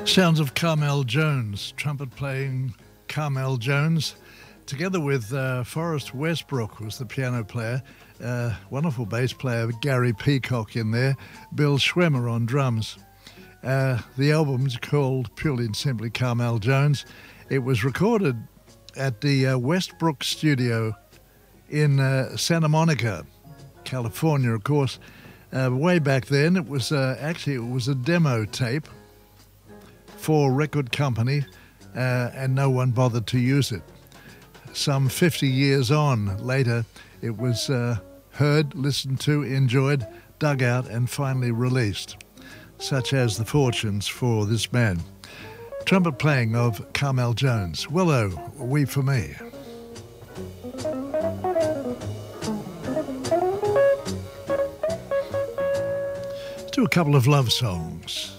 Sounds of Carmel Jones, trumpet playing Carmel Jones, together with Forrest Westbrook was the piano player, wonderful bass player Gary Peacock in there, Bill Schwimmer on drums. The album's called purely and simply Carmel Jones. It was recorded at the Westbrook studio in Santa Monica, California, of course. Way back then, it was a demo tape for a record company, and no one bothered to use it. Some 50 years on later, it was heard, listened to, enjoyed, dug out, and finally released, such as the fortunes for this man. Trumpet playing of Carmel Jones. Willow, Weep for Me. Let's do a couple of love songs.